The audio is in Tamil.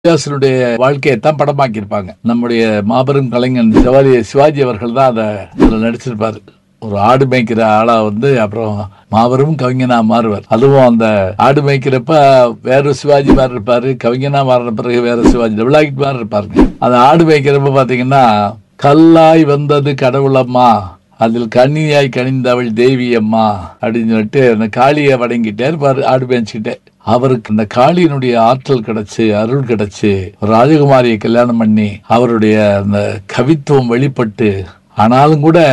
காளிதாசனுடைய வாழ்க்கையைத்தான் படமாக்கியிருப்பாங்க. நம்முடைய மாபெரும் கலைஞன் சிவாஜி அவர்கள் தான் அதுல நடிச்சிருப்பாரு. ஒரு ஆடு மேய்க்கிற ஆளா அப்புறம் மாபெரும் கவிஞனா மாறுவார். அதுவும் அந்த ஆடு மேய்க்கிறப்ப வேற சிவாஜி மாதிரி இருப்பாரு, கவிஞனா மாறின பிறகு வேற சிவாஜி டபுளாகிட் மாதிரி இருப்பாருங்க. அந்த ஆடு மேய்க்கிறப்ப பாத்தீங்கன்னா, கல்லாய் வந்தது கடவுளம்மா, அதில் கன்னியாய் கனிந்தவள் தேவி அம்மா அப்படின்னு சொல்லிட்டு அந்த காளியை வணங்கிட்டே இருப்பாரு ஆடு மேய்ச்சிக்கிட்டே. அவருக்கு அந்த காளியினுடைய ஆற்றல் கிடைச்சு, அருள் கிடைச்சு, ராஜகுமாரியை கல்யாணம் பண்ணி அவருடைய அந்த கவித்துவம் வெளிப்பட்டு, ஆனாலும் கூட